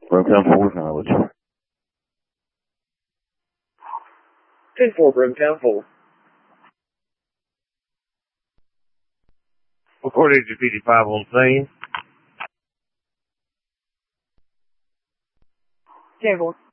Brimtown 4 knowledge. 10-4, Brimtown 4. Report Agent 55 on scene. 10-4.